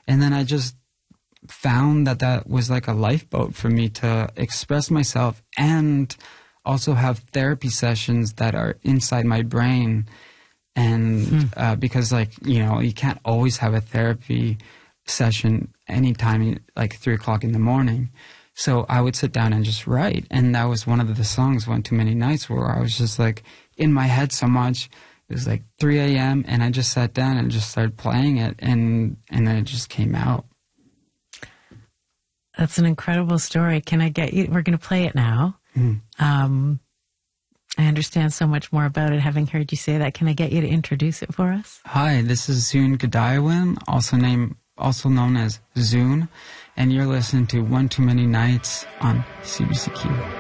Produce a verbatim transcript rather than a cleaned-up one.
And then I just found that that was like a lifeboat for me to express myself and also have therapy sessions that are inside my brain. And Hmm. uh, because, like, you know, you can't always have a therapy session anytime, like three o'clock in the morning. So I would sit down and just write. And that was one of the songs, One Too Many Nights, where I was just like in my head so much. It was like three a.m. and I just sat down and just started playing it. And, and then it just came out. That's an incredible story. Can I get you? We're going to play it now. Mm. Um, I understand so much more about it having heard you say that. Can I get you to introduce it for us? Hi, this is Zune Godiwin, also named, also known as Zune, and you're listening to One Too Many Nights on C B C Q.